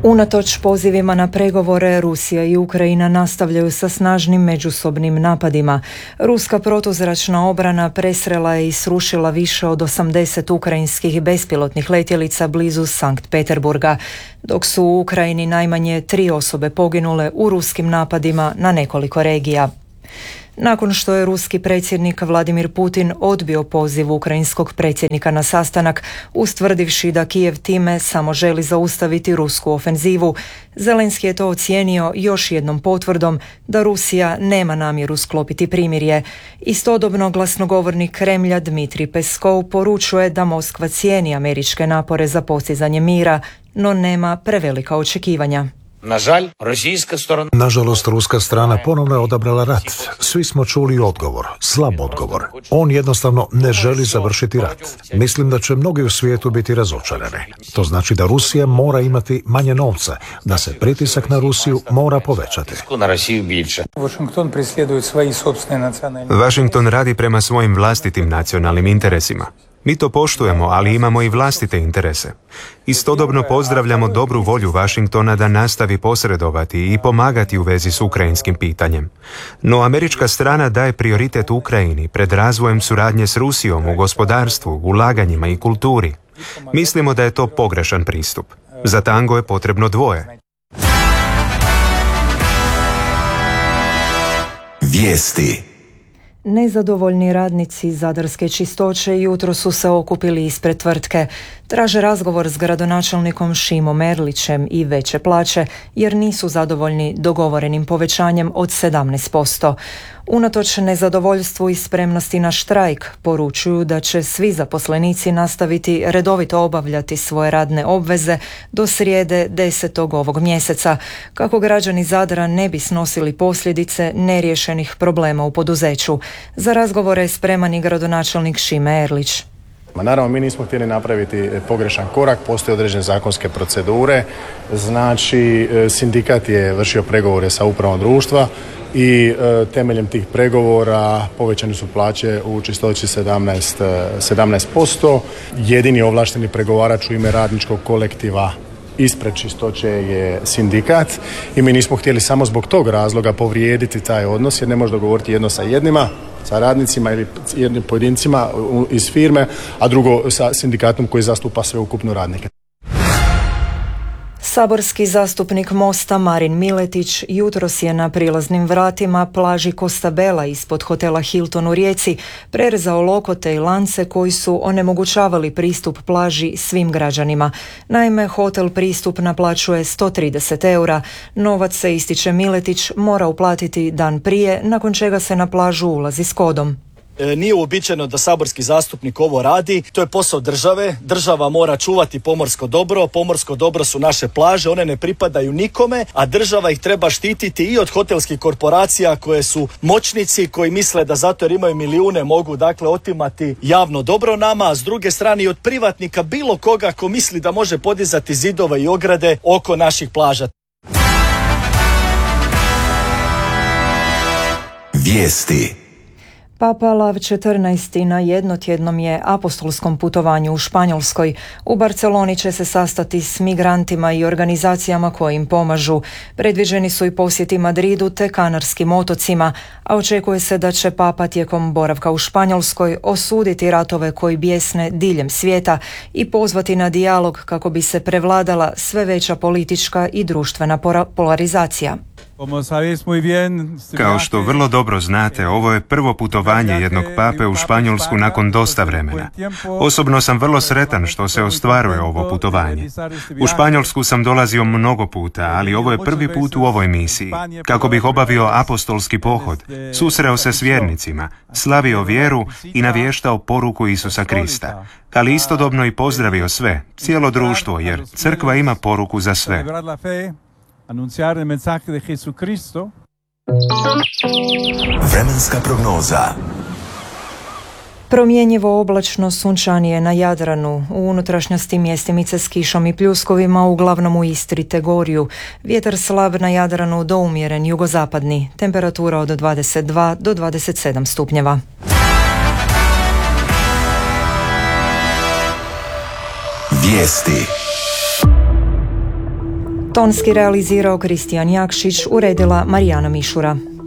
Unatoč pozivima na pregovore, Rusija i Ukrajina nastavljaju sa snažnim međusobnim napadima. Ruska protuzračna obrana presrela je i srušila više od 80 ukrajinskih bespilotnih letjelica blizu Sankt Peterburga, dok su u Ukrajini najmanje 3 osobe poginule u ruskim napadima na nekoliko regija. Nakon što je ruski predsjednik Vladimir Putin odbio poziv ukrajinskog predsjednika na sastanak, ustvrdivši da Kijev time samo želi zaustaviti rusku ofenzivu, Zelenski je to ocijenio još jednom potvrdom da Rusija nema namjeru sklopiti primirje. Istodobno glasnogovornik Kremlja Dmitrij Peskov poručuje da Moskva cijeni američke napore za postizanje mira, no nema prevelika očekivanja. Nažalost, ruska strana ponovno je odabrala rat. Svi smo čuli odgovor, slab odgovor. On jednostavno ne želi završiti rat. Mislim da će mnogi u svijetu biti razočarani. To znači da Rusija mora imati manje novca, da se pritisak na Rusiju mora povećati. Washington radi prema svojim vlastitim nacionalnim interesima. Mi to poštujemo, ali imamo i vlastite interese. Istodobno pozdravljamo dobru volju Washingtona da nastavi posredovati i pomagati u vezi s ukrajinskim pitanjem. No američka strana daje prioritet Ukrajini pred razvojem suradnje s Rusijom u gospodarstvu, ulaganjima i kulturi. Mislimo da je to pogrešan pristup. Za tango je potrebno dvoje. Vijesti. Nezadovoljni radnici Zadarske čistoće jutro su se okupili ispred tvrtke. Traže razgovor s gradonačelnikom Šimom Erlićem i veće plaće jer nisu zadovoljni dogovorenim povećanjem od 17%. Unatoč nezadovoljstvu i spremnosti na štrajk, poručuju da će svi zaposlenici nastaviti redovito obavljati svoje radne obveze do srijede 10. ovog mjeseca, kako građani Zadra ne bi snosili posljedice neriješenih problema u poduzeću. Za razgovore je spreman i gradonačelnik Šime Erlić. Naravno, mi nismo htjeli napraviti pogrešan korak, postoje određene zakonske procedure, znači sindikat je vršio pregovore sa upravom društva i temeljem tih pregovora povećane su plaće u čistoći 17%. Jedini ovlašteni pregovarač u ime radničkog kolektiva ispred čistoće je sindikat i mi nismo htjeli samo zbog tog razloga povrijediti taj odnos jer ne može dogovoriti jedno sa jednima, sa radnicima ili jednim pojedincima iz firme, a drugo sa sindikatom koji zastupa sveukupno radnike. Saborski zastupnik Mosta Marin Miletić jutros je na prilaznim vratima plaži Costabella ispod hotela Hilton u Rijeci prerezao lokote i lance koji su onemogućavali pristup plaži svim građanima. Naime, hotel pristup naplaćuje 130 eura. Novac se, ističe Miletić, mora uplatiti dan prije, nakon čega se na plažu ulazi s kodom. Nije uobičajeno da saborski zastupnik ovo radi, to je posao države, država mora čuvati pomorsko dobro su naše plaže, one ne pripadaju nikome, a država ih treba štititi i od hotelskih korporacija koje su moćnici, koji misle da zato jer imaju milijune mogu dakle otimati javno dobro nama, a s druge strane i od privatnika bilo koga ko misli da može podizati zidove i ograde oko naših plaža. Vijesti. Papa Lav XIV na jednotjednom je apostolskom putovanju u Španjolskoj. U Barceloni će se sastati s migrantima i organizacijama koje im pomažu. Predviđeni su i posjeti Madridu te Kanarskim otocima, a očekuje se da će Papa tijekom boravka u Španjolskoj osuditi ratove koji bijesne diljem svijeta i pozvati na dijalog kako bi se prevladala sve veća politička i društvena polarizacija. Kao što vrlo dobro znate, ovo je prvo putovanje jednog pape u Španjolsku nakon dosta vremena. Osobno sam vrlo sretan što se ostvaruje ovo putovanje. U Španjolsku sam dolazio mnogo puta, ali ovo je prvi put u ovoj misiji. Kako bih obavio apostolski pohod, susreo se s vjernicima, slavio vjeru i navještao poruku Isusa Krista. Ali istodobno i pozdravio sve, cijelo društvo, jer crkva ima poruku za sve. Anunciare il messaggio di Gesù Cristo. Vremenska prognoza. Promjenjivo oblačno sunčanije na Jadranu, u unutrašnjosti mjestimice s kišom i pljuskovima, uglavnom u Istri te Gorju. Vjetar slab na Jadranu do umjeren jugozapadni, temperatura od 22 do 27 stupnjeva. Vijesti. Tonski realizirao Kristijan Jakšić, uredila Marijana Mišura.